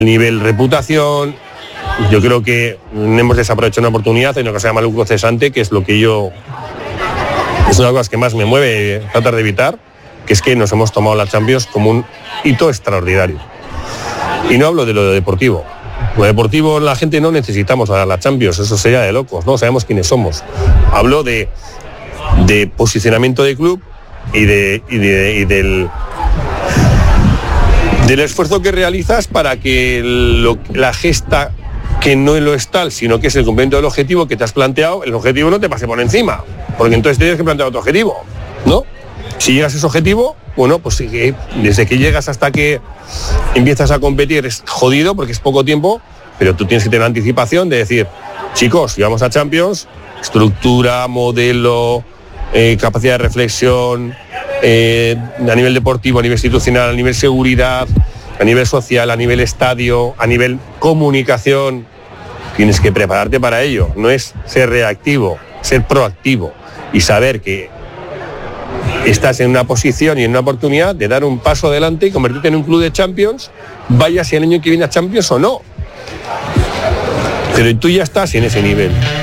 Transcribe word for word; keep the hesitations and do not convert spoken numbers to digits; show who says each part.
Speaker 1: nivel reputación. Yo creo que hemos desaprovechado una oportunidad en lo que se llama lucro cesante, que es lo que yo, es una de las cosas que más me mueve tratar de evitar, que es que nos hemos tomado la Champions como un hito extraordinario. Y no hablo de lo deportivo. Lo deportivo, la gente no necesitamos a la Champions, eso sería de locos, no sabemos quiénes somos. Hablo de, de posicionamiento de club y, de, y, de, y del, del esfuerzo que realizas para que lo, la gesta que no lo es tal, sino que es el cumplimiento del objetivo que te has planteado, el objetivo no te pase por encima, porque entonces tienes que plantear otro objetivo, ¿no? Si llegas a ese objetivo, bueno, pues sí, desde que llegas hasta que empiezas a competir es jodido porque es poco tiempo, pero tú tienes que tener anticipación de decir, chicos, llevamos a Champions, estructura, modelo, eh, capacidad de reflexión, eh, a nivel deportivo, a nivel institucional, a nivel seguridad, a nivel social, a nivel estadio, a nivel comunicación. Tienes que prepararte para ello, no es ser reactivo, ser proactivo y saber que estás en una posición y en una oportunidad de dar un paso adelante y convertirte en un club de Champions, vaya si el año que viene a Champions o no. Pero tú ya estás en ese nivel.